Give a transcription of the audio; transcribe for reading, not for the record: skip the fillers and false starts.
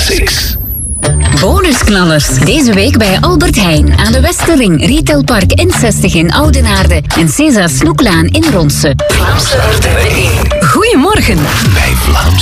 Classics. Bonusknallers. Deze week bij Albert Heijn aan de Westerring, Retailpark N60 in Oudenaarde en César Snoeklaan in Ronse. Vlaamse RTV 1. Goedemorgen. Bij Vlaams.